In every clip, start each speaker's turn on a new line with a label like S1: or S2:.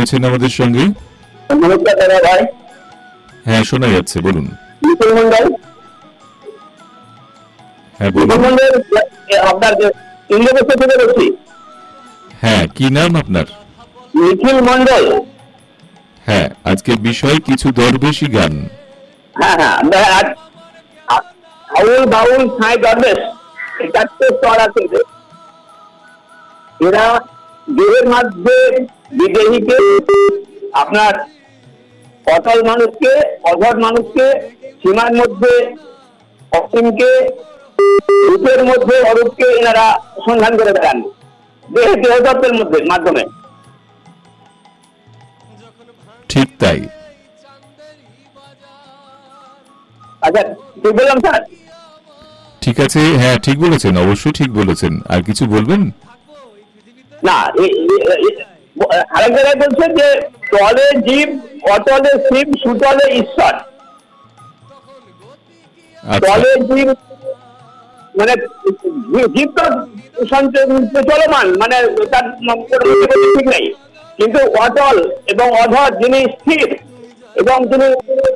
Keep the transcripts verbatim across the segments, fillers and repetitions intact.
S1: রয়েছেন আমাদের সঙ্গে।
S2: নমস্কার দাদা ভাই।
S1: হ্যাঁ, শোনা যাচ্ছে, বলুন।
S2: নিখিল মন্ডল।
S1: হ্যাঁ বলুন।
S2: আপনার ইন্দ্রপ্রস্থ থেকে বলছি।
S1: হ্যাঁ, কি নাম আপনার?
S2: নিখিল মন্ডল।
S1: হ্যাঁ, আজকের বিষয় কিছু দরবেশি গান।
S2: হ্যাঁ হ্যাঁ, আউল বাউল সাই দরবেশ চারটে স্তর আছে। এরা দেহের মধ্যে বিদেহীকে, আপনার অটল মানুষকে, অধর মানুষকে, সীমার মধ্যে অসীমকে, রূপের মধ্যে অরূপকে এনারা সন্ধান করে বেড়ান দেহ দেহতত্ত্বের মধ্যে মাধ্যমে।
S1: ঠিক তাই।
S2: আচ্ছা, ঠিক বললাম স্যার?
S1: ঠিক আছে, হ্যাঁ ঠিক বলেছেন, অবশ্যই ঠিক বলেছেন। আর কিছু বলবেন?
S2: না, আরেক জায়গায় বলছে যে তলে জীব, অতলে শিব, সুতলে ঈশ্বর। তলে জীব মানে জীব তো চলমান, মানে তার ঠিক নেই, কিন্তু অটল এবং অধর যিনি স্থির, এবং তিনি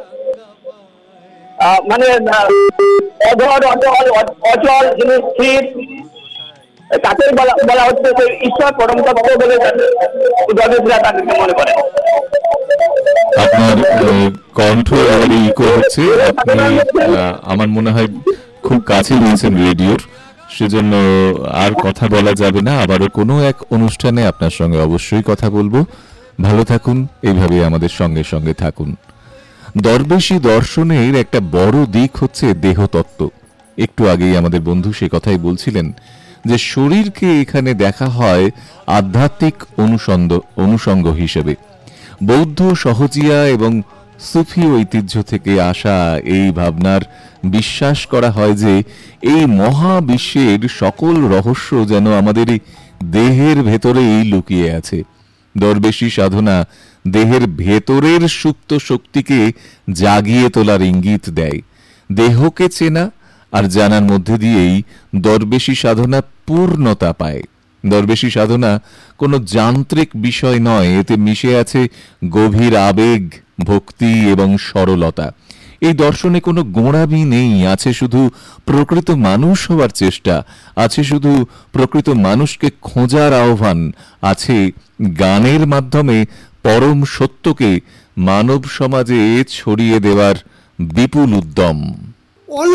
S2: মানে অধর অটল অচল যিনি স্থির, তাকে বলা হচ্ছে যে ঈশ্বর পরম তত্ত্ব বলে দরবেশরা তাদেরকে মনে করে।
S1: আপনার কণ্ঠ ইকো হচ্ছে, আপনি আমার মনে হয় খুব কাছে রয়েছেন রেডিওর, সেজন্য আর কথা বলা যাবে না। আবারও কোনো এক অনুষ্ঠানে আপনার সঙ্গে অবশ্যই কথা বলবো। ভালো থাকুন, এইভাবে আমাদের সঙ্গে সঙ্গে থাকুন। দরবেশি দর্শনের একটা বড় দিক হচ্ছে দেহতত্ত্ব। একটু আগেই আমাদের বন্ধু সে কথাই বলছিলেন যে শরীরকে এখানে দেখা হয় আধ্যাত্মিক অনুসন্দ অনুষঙ্গ হিসেবে। বৌদ্ধ সহজিয়া এবং সুফি ঐতিহ্য থেকে আসা এই ভাবনার বিশ্বাস করা হয় যে এই মহাবিশ্বের সকল রহস্য যেন আমাদের এই দেহের ভেতরেই লুকিয়ে আছে। দরবেশি সাধনা দেহের ভেতরের সুপ্ত শক্তিকে জাগিয়ে তোলার ইঙ্গিত দেয়। দেহকে চেনা আর জানার মধ্যে দিয়েই দরবেশি সাধনা পূর্ণতা পায়। দরবেশি সাধনা কোনো যান্ত্রিক বিষয় নয়, এতে মিশে আছে গভীর আবেগ, ভক্তি এবং সরলতা। এই দর্শনে কোনো গোঁড়ামি নেই, আছে শুধু প্রকৃত মানুষ হওয়ার চেষ্টা, আছে শুধু প্রকৃত মানুষকে খোঁজার আহ্বান, আছে গানের মাধ্যমে পরম সত্যকে মানব সমাজে ছড়িয়ে দেওয়ার বিপুল উদ্যম।